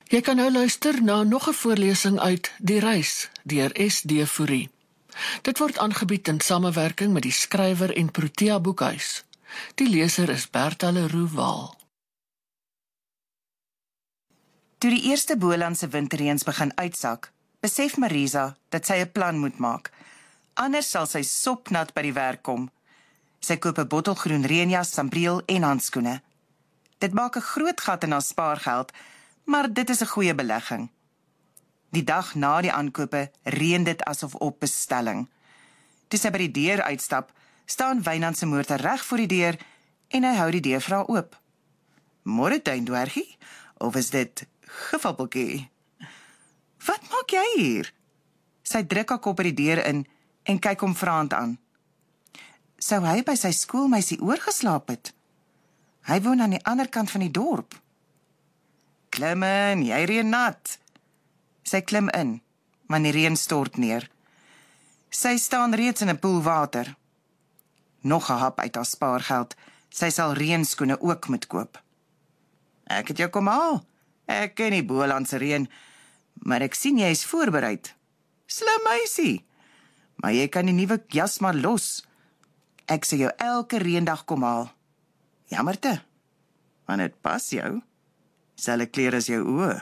Jy kan nou luister na nog 'n voorlesing uit Die Reis deur S.D. Fourie. Dit word aangebied in samewerking met die skrywer en Protea Boekhuis. Die leser is Bertha Leroux Waal. Toe die eerste Bolandse winterreëns begin uitsak, besef Marisa dat sy 'n plan moet maak. Anders sal sy sopnat by die werk kom. Sy koop 'n bottelgroen reënjas, sambreel en handskoene. Dit maak 'n groot gat in haar spaargeld, maar dit is 'n goeie belegging. Die dag na die aankope reën dit asof op bestelling. Toe sy by die deur uitstap, staan Wynand se motor reg voor die deur en hy hou die deur vir haar oop. "Môre tuindwergie, of is dit gefabbeltjie? Wat maak jy hier?" Sy druk haar kop by die deur in en kyk hom vraend aan. Sou hy by sy skoolmeisie oorgeslaap het? Hy woon aan die ander kant van die dorp. "Klim in, jy reën nat." Sy klim in, maar die reën stort neer. Sy staan reeds in 'n poel water. Nog 'n hap uit haar spaargeld, sy sal reënskoene ook moet koop. "Ek het jou kom haal. Ek ken die Bolandse reën, maar ek sien jy is voorbereid. Slim meisie, maar jy kan die nuwe jas maar los. Ek sal jou elke reëndag kom haal. Jammerte, want dit pas jou. Selfe kleur as jou oë."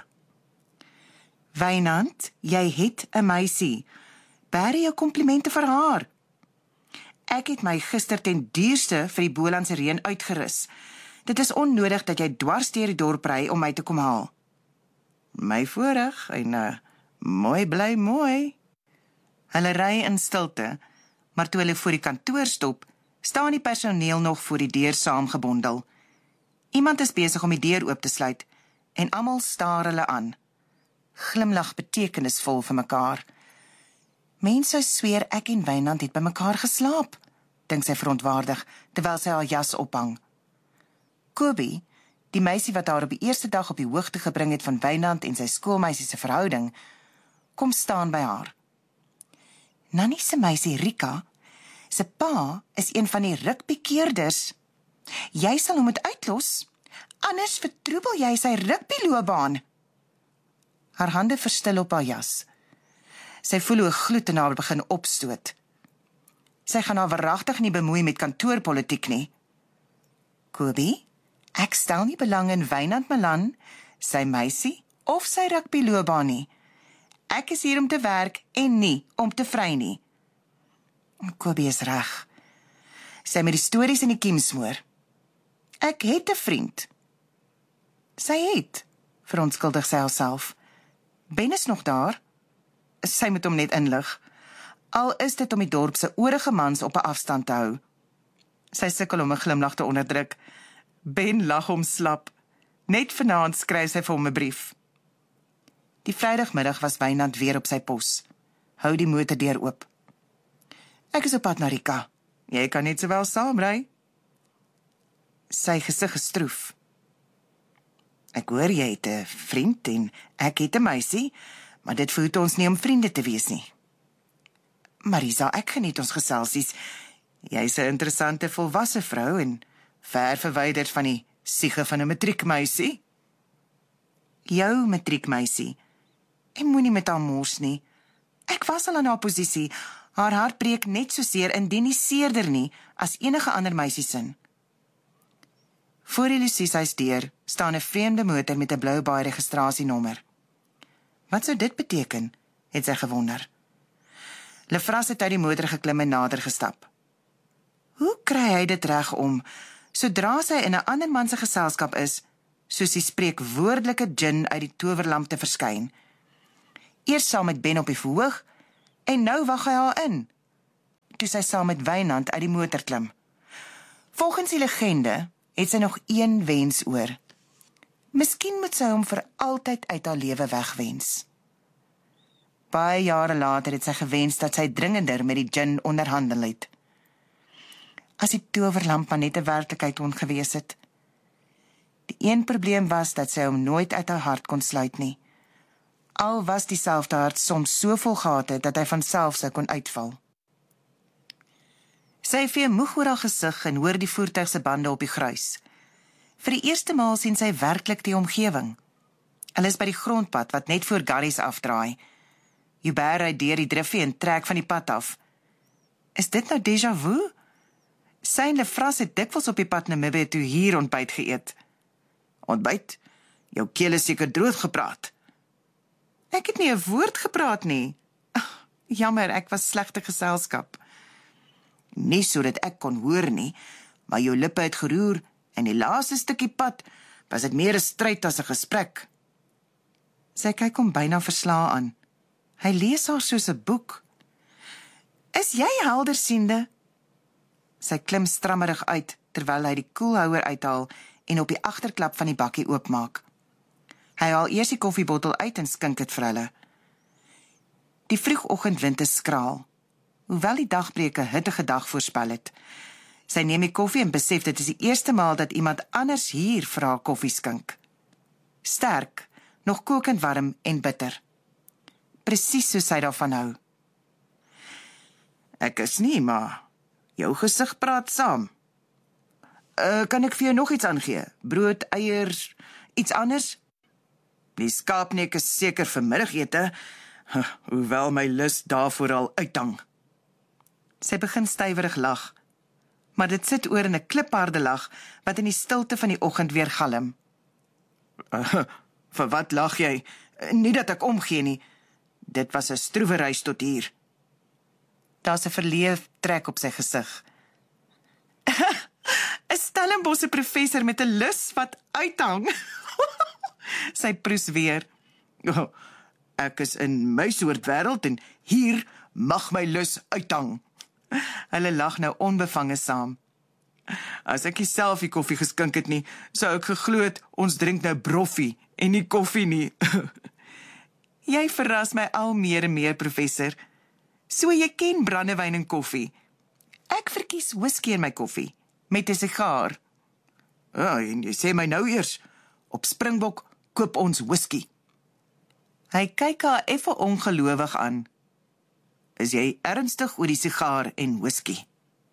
"Wynand, jy het 'n meisie. Bære jou komplimente vir haar. Ek het my gister ten duurste vir die Bolandse reën uitgerus. Dit is onnodig dat jy dwars deur die dorp ry om my te kom haal." "My voorreg en mooi bly mooi." Hulle ry in stilte, maar toe hulle voor die kantoor stop, staan die personeel nog voor die deur saamgebondel. Iemand is besig om die deur oop te sluit en almal staar hulle aan. Glimlag betekenisvol vir mekaar. "Mense sweer ek en Wynand het by mekaar geslaap," dink sy verontwaardig, terwyl sy haar jas ophang. Kobie, die meisie wat haar op die eerste dag op die hoogte gebring het van Wynand en sy skoolmeisie se verhouding, kom staan by haar. "Nannie se meisie Rika, se pa is een van die rugbykeerders. Jy sal hom moet uitlos, anders vertroebel jy sy rugbyloopbaan." Haar hande verstil op haar jas. Sy voel hoe 'n gloed in haar begin opstoot. Sy gaan haar waaragtig nie bemoei met kantoorpolitiek nie. "Kobie, ek stel nie belang in Wynand Malan, sy meisie of sy rugbyloopbaan nie. Ek is hier om te werk en nie om te vry nie." Kobie is reg. Sy met die stories in die kiem smoor. "Ek het 'n vriend." Sy het, verontskuldig sy haarself. "Ben is nog daar?" Sy moet hom net inlig. Al is dit om die dorp se oorige mans op 'n afstand te hou. Sy sukkel om 'n glimlag te onderdruk. Ben lag hom slap. Net vanaand skryf sy vir hom 'n brief. Die Vrydagmiddag was Wynand weer op sy pos. Hou die motordeur oop. "Ek is op pad na Rika. Jy kan net sowel saamry." Sy gesig gestroef. "Ek hoor jy het 'n vriend en ek het 'n meisie, maar dit voed ons nie om vriende te wees nie." "Marisa, ek geniet ons geselsies. Jy's 'n interessante volwasse vrou en ver verwyderd van die siege van 'n matriekmeisie." "Jou matriekmeisie. Ek moenie met haar mors nie. Ek was al in haar posisie. Haar hart breek net so seer indien nie seerder nie as enige ander meisie sin." Voor die Lucieshuis deur staan 'n vreemde motor met 'n blou baai registrasienommer. Wat sou dit beteken, het sy gewonder. Lefras het uit die motor geklim en nader gestap. Hoe kry hy dit reg om, sodra sy in 'n ander man se geselskap is, soos die spreekwoordelike djinn uit die towerlamp te verskyn? Eers saam met Ben op die verhoog, en nou wag hy haar in, toe sy saam met Wynand uit die motor klim. Volgens die legende het sy nog een wens oor. Miskien moet sy hom vir altyd uit haar lewe wegwens. Baie jare later het sy gewens dat sy dringender met die djinn onderhandel het. As die towerlamp maar net 'n werklikheid kon gewees het. Die een probleem was dat sy hom nooit uit haar hart kon sluit nie. Al was dieselfde hart soms so vol gate dat hy van self sou kon uitval. Sy vee moeg oor haar gesig en hoor die voertuig se bande op die gruis. Vir die eerste maal sien sy werklik die omgewing. Hulle is by die grondpad wat net voor Garry's afdraai. Hubert ry deur die drifie en trek van die pad af. Is dit nou déjà vu? Sy en Lefras het dikwels op die pad Namibië toe hier ontbyt geëet. Ontbyt? Jou keel is seker droog gepraat. Ek het nie 'n woord gepraat nie. Jammer, ek was slegte geselskap. Nie sodat ek kon hoor nie, maar jou lippe het geroer en die laaste stukkie pad was dit meer 'n stryd as 'n gesprek. Sy kyk hom byna verslae aan. Hy lees haar soos 'n boek. Is jy heldersiende? Sy klim strammerig uit, terwyl hy die koelhouer uithaal en op die agterklap van die bakkie oopmaak. Hy haal eers die koffiebottel uit en skink dit vir hulle. Die vroegoggendwind is skraal, hoewel die dagbreek 'n hittige dag voorspel het. Sy neem die koffie en besef dit is die eerste maal dat iemand anders hier vir haar koffie skink. Sterk, nog kokend warm en bitter. Presies soos sy daarvan hou. Ek is nie, maar jou gesig praat saam. Kan ek vir jou nog iets aangee? Brood, eiers, iets anders? Die skaapnek is seker vir middagete, hoewel my lus daarvoor al uithang. Sy begin stywerig lag, maar dit sit oor in 'n klipharde lag wat in die stilte van die oggend weer galm. Vir wat lag jy? Nie dat ek omgee nie. Dit was 'n stroewe reis tot hier. Daar's 'n verleë trek op sy gesig. 'n Stellenbosse professor met 'n lus wat uithang. Sy proes weer. Ek is in my soort wêreld en hier mag my lus uithang. Hulle lag nou onbevange saam. As ek self die koffie geskink het nie, sou ek geglo het ons drink nou broffie en nie koffie nie. Jy verras my al meer en meer, professor. So jy ken brandewyn en koffie. Ek verkies whisky in my koffie, met 'n sigaar. En jy sê my nou eers, op Springbok koop ons whisky. Hy kyk haar effe ongelowig aan. Is jy ernstig oor die sigaar en whisky?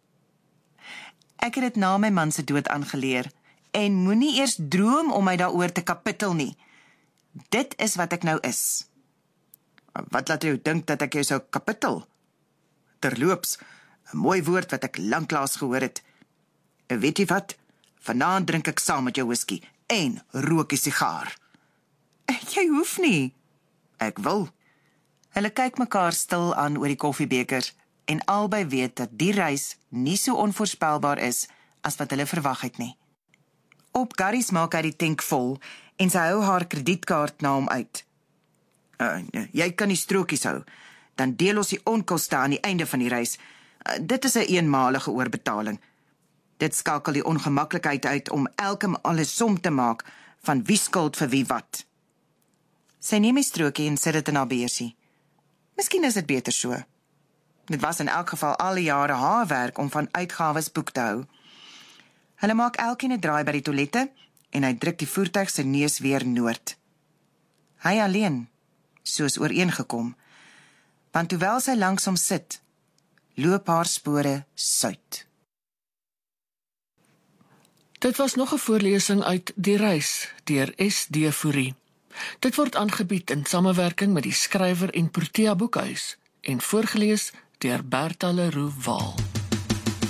Ek het dit na my man se dood aangeleer, en moenie eers droom om my daaroor te kapittel nie. Dit is wat ek nou is. Wat laat jou dink dat ek jou sou kapittel? Terloops, 'n mooi woord wat ek lanklaas gehoor het. Weet jy wat? Vanaand drink ek saam met jou whisky en rook 'n sigaar. Jy hoef nie. Ek wil. Hulle kyk mekaar stil aan oor die koffiebekers en albei weet dat die reis nie so onvoorspelbaar is as wat hulle verwag het nie. Op Garry's maak hy die tank vol en sy hou haar kredietkaart na hom uit. Jy kan die strokies hou, dan deel ons die onkoste aan die einde van die reis. Dit is 'n eenmalige oorbetaling. Dit skakel die ongemaklikheid uit om elke maal 'n som te maak van wie skuld vir wie wat. Sy neem die strokie en sit dit in haar beursie. Miskien is dit beter so. Dit was in elk geval al die jare haar werk om van uitgawes boek te hou. Hulle maak elkeen 'n draai by die toilette en hy druk die voertuig se neus weer noord. Hy alleen, soos ooreengekom, want hoewel sy langs hom sit, loop haar spore suid. Dit was nog 'n voorlesing uit Die Reis deur S.D. Fourie. Dit word aangebied in samewerking met die skrywer en Protea Boekhuis en voorgeles deur Bertha Leroux Waal.